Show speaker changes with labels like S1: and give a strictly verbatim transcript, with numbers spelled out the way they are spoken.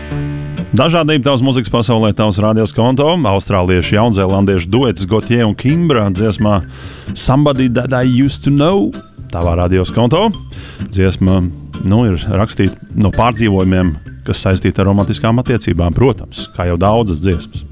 S1: Dažādība tavas mūzikas pasaulē, tavs radios konto, austrāliešu, jaunzēlandiešu duets Gotye un Kimbra dziesmā Somebody That I Used To Know tavā radios konto. Dziesma nu, ir rakstīta no pārdzīvojumiem, kas saistīta ar romantiskām attiecībām, protams, kā jau daudzas dziesmas.